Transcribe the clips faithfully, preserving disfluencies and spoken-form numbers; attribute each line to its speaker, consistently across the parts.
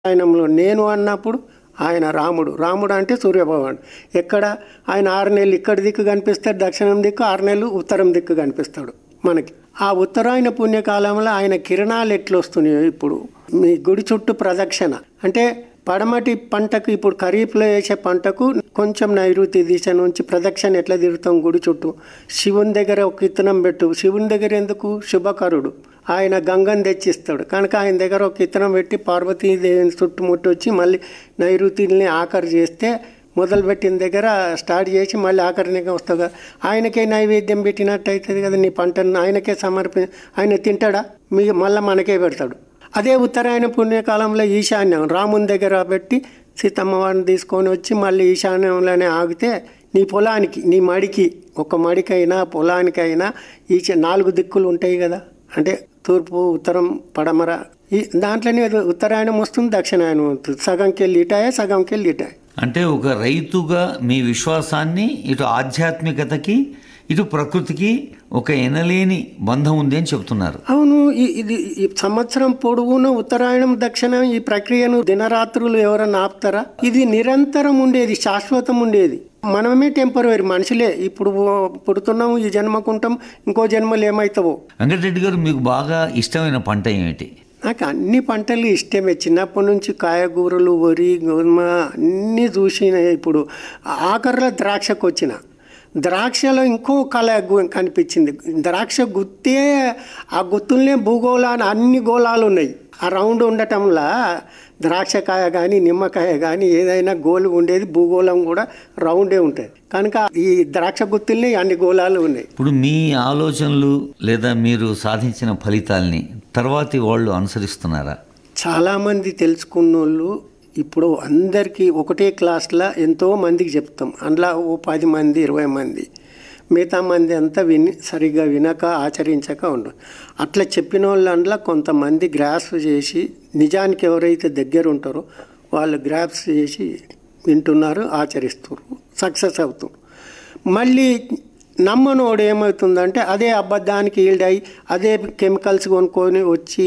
Speaker 1: ఆయనంలో నేను అన్నప్పుడు ఆయన రాముడు రాముడు అంటే సూర్యభగవానుడు. ఎక్కడ ఆయన ఆరు నెలలు ఇక్కడ దిక్కు కనిపిస్తాడు, దక్షిణం దిక్కు, ఆరు నెలలు ఉత్తరం దిక్కు కనిపిస్తాడు మనకి. ఆ ఉత్తరాయణ పుణ్యకాలంలో ఆయన కిరణాలు ఎట్లు వస్తున్నాయో ఇప్పుడు మీ గుడి చుట్టూ ప్రదక్షిణ అంటే పడమటి పంటకు ఇప్పుడు ఖరీఫ్లో వేసే పంటకు కొంచెం నైరుతి దిశ నుంచి ప్రదక్షిణ ఎట్లా తిరుగుతాం గుడి చుట్టూ. శివుని దగ్గర ఒక ఇత్తనం పెట్టు. శివుని దగ్గర ఎందుకు? శుభకరుడు, ఆయన గంగను తెచ్చిస్తాడు కనుక ఆయన దగ్గర ఒక ఇత్తనం పెట్టి పార్వతీదేవిని చుట్టుముట్టి వచ్చి మళ్ళీ నైరుతిని ఆఖరి చేస్తే మొదలుపెట్టిన దగ్గర స్టార్ట్ చేసి మళ్ళీ ఆఖరినిగా వస్తావు. ఆయనకే నైవేద్యం పెట్టినట్టు అవుతుంది కదా నీ పంటను. ఆయనకే సమర్పి ఆయన తింటాడా? మీ మళ్ళీ మనకే పెడతాడు. అదే ఉత్తరాయణ పుణ్యకాలంలో ఈశాన్యం రాముని దగ్గర పెట్టి సీతమ్మ వారిని తీసుకొని వచ్చి మళ్ళీ ఈశాన్యంలోనే ఆగితే నీ పొలానికి నీ మడికి ఒక మడికైనా పొలానికైనా ఈ నాలుగు దిక్కులు ఉంటాయి కదా, అంటే తూర్పు ఉత్తరం పడమర. ఈ దాంట్లోనే ఉత్తరాయణం వస్తుంది, దక్షిణాయనం వస్తుంది. సగంకి వెళ్ళి ఇటాయే, సగంకి వెళ్ళి ఇటాయి.
Speaker 2: అంటే ఒక రైతుగా మీ విశ్వాసాన్ని ఇటు ఆధ్యాత్మికతకి ఇటు ప్రకృతికి ఒక ఎనలేని బంధం ఉంది అని చెప్తున్నారు.
Speaker 1: అవును. ఇది ఈ సంవత్సరం పొడవున ఉత్తరాయణం దక్షిణం ఈ ప్రక్రియను దినరాత్రులు ఎవరన్నా ఆపుతారా? ఇది నిరంతరం ఉండేది, శాశ్వతం ఉండేది. మనమే టెంపరరీ మనుషులే. ఇప్పుడు పుడుతున్నాము, ఈ జన్మకుంటాం, ఇంకో జన్మలు ఏమవుతావో.
Speaker 2: వెంకటరెడ్డి గారు, మీకు బాగా ఇష్టమైన పంట ఏమిటి?
Speaker 1: నాకు అన్ని పంటలు ఇష్టమే. చిన్నప్పటి నుంచి కాయగూరలు, వరి, గోధుమ అన్నీ చూసిన. ఇప్పుడు ఆఖరిలో ద్రాక్షకు వచ్చిన ద్రాక్షలో ఇంకో కళ కనిపించింది. ద్రాక్ష గుత్తే, ఆ గుత్తుల్నే భూగోళాలు అన్ని గోళాలు ఉన్నాయి. ఆ రౌండ్ ఉండటంలా ద్రాక్షకాయ కానీ నిమ్మకాయ కానీ ఏదైనా గోలు ఉండేది, భూగోళం కూడా రౌండే ఉంటుంది కనుక ఈ ద్రాక్ష గుత్తుల్ని అన్ని గోళాలు ఉన్నాయి.
Speaker 2: ఇప్పుడు మీ ఆలోచనలు లేదా మీరు సాధించిన ఫలితాల్ని తర్వాతి వాళ్ళు అనుసరిస్తున్నారా?
Speaker 1: చాలామంది తెలుసుకున్న వాళ్ళు ఇప్పుడు అందరికీ ఒకటే క్లాస్లో ఎంతో మందికి చెప్తాం. అందులో ఓ పది మంది ఇరవై మంది, మిగతా మంది అంతా విని సరిగ్గా వినక ఆచరించక ఉండదు. అట్లా చెప్పిన వాళ్ళు అందులో కొంతమంది గ్రాస్ప్ చేసి నిజానికి ఎవరైతే దగ్గర ఉంటారో వాళ్ళు గ్రాస్ప్ చేసి వింటున్నారు, ఆచరిస్తున్నారు, సక్సెస్ అవుతారు. మళ్ళీ నమ్మనోడు ఏమవుతుందంటే అదే అబద్ధానికి ఈల్డ్ అయ్యి అదే కెమికల్స్ కొనుక్కొని వచ్చి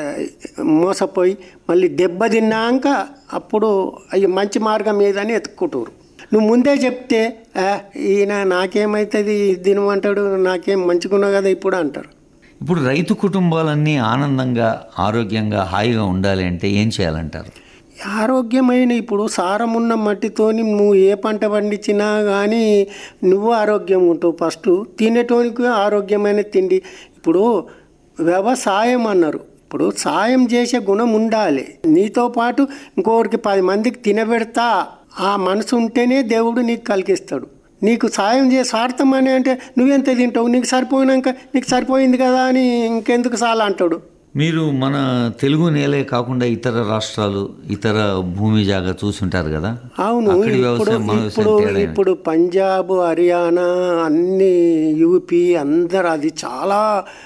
Speaker 1: మోసపోయి మళ్ళీ దెబ్బ తిన్నాక అప్పుడు అవి మంచి మార్గం ఏదని ఎత్తుకుంటారు. నువ్వు ముందే చెప్తే ఈయన నాకేమవుతుంది తినమంటాడు, నాకేం మంచిగున్నా కదా ఇప్పుడు అంటారు.
Speaker 2: ఇప్పుడు రైతు కుటుంబాలన్నీ ఆనందంగా ఆరోగ్యంగా హాయిగా ఉండాలి అంటే ఏం చేయాలంటారు?
Speaker 1: ఆరోగ్యమైన ఇప్పుడు సారం ఉన్న మట్టితోని నువ్వు ఏ పంట పండించినా కానీ నువ్వు ఆరోగ్యం ఉంటావు. ఫస్ట్ తినేటోనికి ఆరోగ్యమైన తిండి. ఇప్పుడు వ్యవసాయం అన్నారు, ఇప్పుడు సాయం చేసే గుణం ఉండాలి. నీతో పాటు ఇంకొకరికి పది మందికి తినబెడతా ఆ మనసు ఉంటేనే దేవుడు నీకు కలిగిస్తాడు. నీకు సాయం చేసి స్వార్థం అని అంటే నువ్వెంత తింటావు, నీకు సరిపోయినాక నీకు సరిపోయింది కదా అని ఇంకెందుకు చాలా అంటాడు.
Speaker 2: మీరు మన తెలుగు నేలే కాకుండా ఇతర రాష్ట్రాలు ఇతర భూమి జాగా చూసుంటారు కదా?
Speaker 1: అవును. ఇప్పుడు ఇప్పుడు ఇప్పుడు పంజాబ్, హర్యానా, అన్ని యూపీ అందరు అది చాలా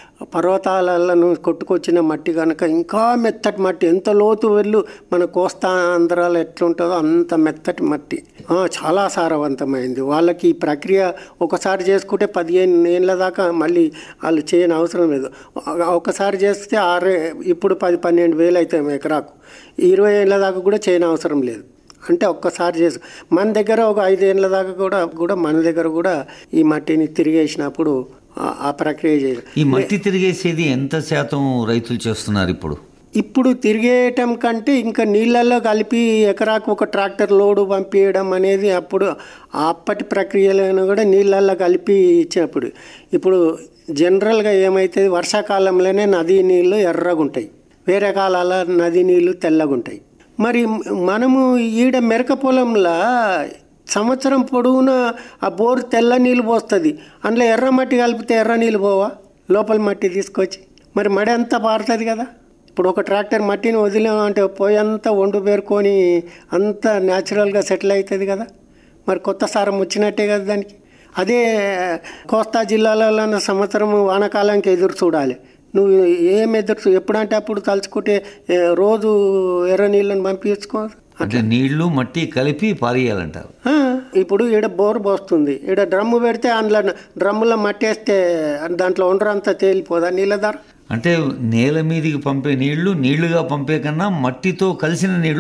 Speaker 1: పర్వతాలను కొట్టుకొచ్చిన మట్టి కనుక ఇంకా మెత్తటి మట్టి. ఎంత లోతు వెళ్ళు మన కోస్తా ఆంధ్రాలో ఎట్లుంటుందో అంత మెత్తటి మట్టి, చాలా సారవంతమైంది. వాళ్ళకి ఈ ప్రక్రియ ఒకసారి చేసుకుంటే పదిహేను ఏళ్ళ దాకా మళ్ళీ వాళ్ళు చేయని అవసరం లేదు. ఒకసారి చేస్తే ఆరే ఇప్పుడు పది పన్నెండు వేలు అవుతాయి ఎకరాకు. ఇరవై ఏళ్ళ దాకా కూడా చేయని అవసరం లేదు. అంటే ఒక్కసారి చేసు మన దగ్గర ఒక ఐదేళ్ళ దాకా కూడా కూడా మన దగ్గర కూడా ఈ మట్టిని తిరిగేసినప్పుడు ఆ ప్రక్రియ చేయాలి.
Speaker 2: ఈ మట్టి తిరిగేసేది ఎంత శాతం రైతులు చేస్తున్నారు ఇప్పుడు?
Speaker 1: ఇప్పుడు తిరిగేయటం కంటే ఇంకా నీళ్ళల్లో కలిపి ఎకరాకు ఒక ట్రాక్టర్ లోడు పంపించడం అనేది అప్పుడు అప్పటి ప్రక్రియలను కూడా నీళ్ళల్లో కలిపి ఇచ్చినప్పుడు. ఇప్పుడు జనరల్గా ఏమవుతుంది, వర్షాకాలంలోనే నదీ నీళ్ళు ఎర్రగుంటాయి, వేరే కాలాల నదీ నీళ్ళు తెల్లగుంటాయి. మరి మనము ఈడ మెరక పొలంలో సంవత్సరం పొడవునా ఆ బోరు తెల్ల నీళ్ళు పోస్తుంది, అందులో ఎర్ర మట్టి కలిపితే ఎర్ర నీళ్ళు పోవా? లోపల మట్టి తీసుకొచ్చి మరి మడి అంతా పారుతుంది కదా. ఇప్పుడు ఒక ట్రాక్టర్ మట్టిని వదిలేమంటే పోయంతా వండు పేరుకొని అంతా న్యాచురల్గా సెటిల్ అవుతుంది కదా. మరి కొత్త సారం వచ్చినట్టే కదా దానికి. అదే కోస్తా జిల్లాలలో సంవత్సరం వానాకాలానికి ఎదురు చూడాలి. నువ్వు ఏం ఎదురు ఎప్పుడంటే అప్పుడు తలుచుకుంటే రోజు ఎర్ర నీళ్ళని పంపించుకో.
Speaker 2: అంటే నీళ్లు మట్టి కలిపి పారేయాలంటారు.
Speaker 1: ఇప్పుడు ఈడ బోరు పోస్తుంది, ఈడ డ్రమ్ము పెడితే అందులో డ్రమ్ములో మట్టి వేస్తే దాంట్లో ఉండరంతా తేలిపోదా నీళ్ళ ధర?
Speaker 2: అంటే నేల మీదికి పంపే నీళ్లు నీళ్లుగా పంపే కన్నా మట్టితో కలిసిన నీళ్లు